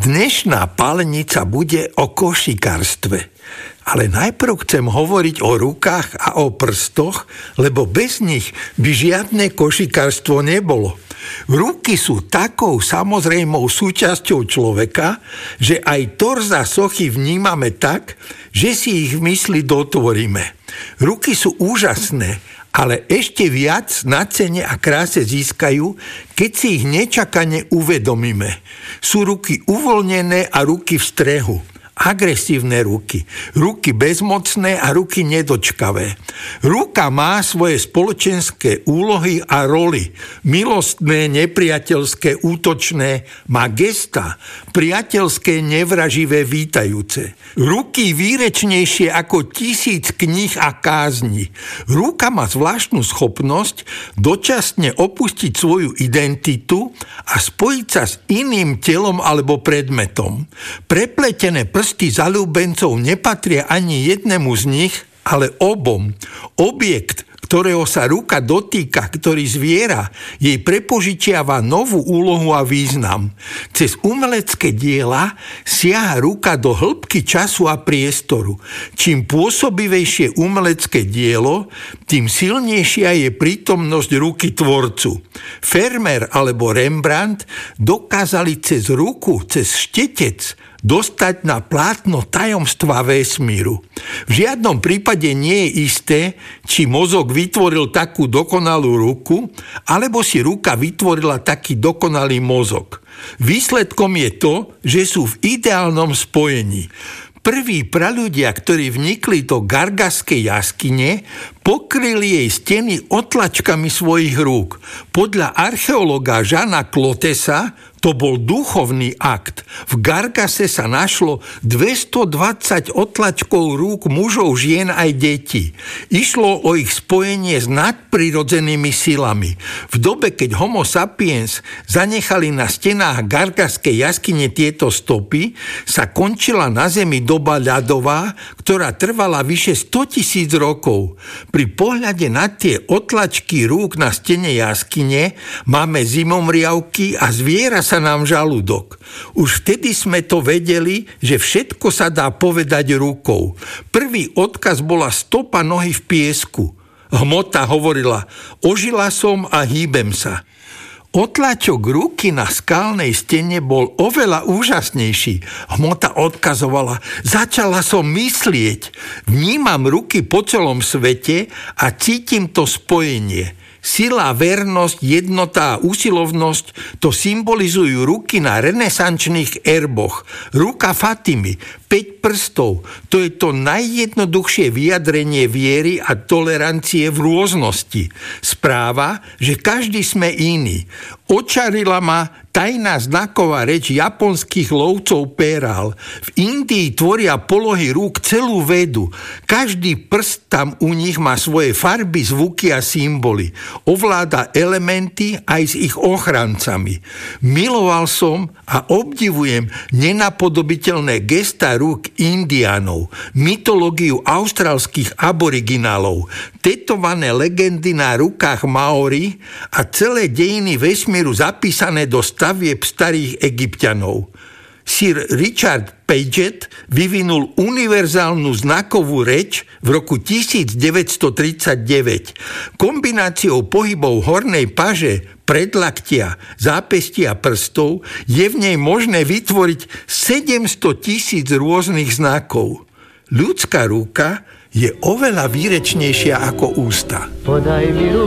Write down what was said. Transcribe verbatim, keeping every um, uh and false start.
Dnešná palenica bude o košikárstve. Ale najprv chcem hovoriť o rukách a o prstoch, lebo bez nich by žiadne košikárstvo nebolo. Ruky sú takou samozrejmou súčasťou človeka, že aj torza sochy vnímame tak, že si ich v mysli dotvoríme. Ruky sú úžasné, ale ešte viac na cene a kráse získajú, keď si ich nečakane uvedomíme. Sú ruky uvoľnené a ruky v strehu. Agresívne ruky, ruky bezmocné a ruky nedočkavé. Ruka má svoje spoločenské úlohy a roly. Milostné, nepriateľské, útočné, má gesta, priateľské, nevraživé, vítajúce. Ruky výrečnejšie ako tisíc kníh a kázni. Ruka má zvláštnu schopnosť dočasne opustiť svoju identitu a spojiť sa s iným telom alebo predmetom. Prepletené prsty Prsty zaľúbencov nepatria ani jednému z nich, ale obom. Objekt, ktorého sa ruka dotýka, ktorý zviera, jej prepožičiava novú úlohu a význam. Cez umelecké diela siaha ruka do hĺbky času a priestoru. Čím pôsobivejšie umelecké dielo, tým silnejšia je prítomnosť ruky tvorcu. Vermeer alebo Rembrandt dokázali cez ruku, cez štetec, dostať na plátno tajomstva vesmíru. V žiadnom prípade nie je isté, či mozog vytvoril takú dokonalú ruku, alebo si ruka vytvorila taký dokonalý mozog. Výsledkom je to, že sú v ideálnom spojení. Prví praľudia, ktorí vnikli do Gargaskej jaskyne, pokryli jej steny otlačkami svojich rúk. Podľa archeológa Žana Klotesa to bol duchovný akt. V Gargase sa našlo dvestodvadsať otlačkov rúk mužov, žien aj detí. Išlo o ich spojenie s nadprirodzenými silami. V dobe, keď Homo sapiens zanechali na stenách Gargaskej jaskyne tieto stopy, sa končila na Zemi doba ľadová, ktorá trvala vyše stotisíc rokov. Pri pohľade na tie otlačky rúk na stene jaskyne máme zimomriavky a zviera sa nám žalúdok. Už vtedy sme to vedeli, že všetko sa dá povedať rukou. Prvý odkaz bola stopa nohy v piesku. Hmota hovorila, ožila som a hýbem sa. Otlačok ruky na skalnej stene bol oveľa úžasnejší. Hmota odkazovala, začala som myslieť. Vnímam ruky po celom svete a cítim to spojenie. Sila, vernosť, jednota a usilovnosť to symbolizujú ruky na renesančných erboch. Ruka Fatimy, päť prstov, to je to najjednoduchšie vyjadrenie viery a tolerancie v rôznosti. Správa, že každý sme iný. Očarila ma tajná znaková reč japonských lovcov perál. V Indii tvoria polohy rúk celú vedu. Každý prst tam u nich má svoje farby, zvuky a symboly. Ovláda elementy aj s ich ochrancami. Miloval som a obdivujem nenapodobiteľné gesta rúk Indiánov, mytológiu austrálskych aboriginálov, tetované legendy na rukách Maori a celé dejiny vesmíru zapísané do stavieb starých Egypťanov. Sir Richard Paget vyvinul univerzálnu znakovú reč v roku devätnásťtridsaťdeväť. Kombináciou pohybov hornej paže, predlaktia, zápestia prstov je v nej možné vytvoriť sedemsto tisíc rôznych znakov. Ľudská ruka je oveľa výrečnejšia ako ústa. Podaj mi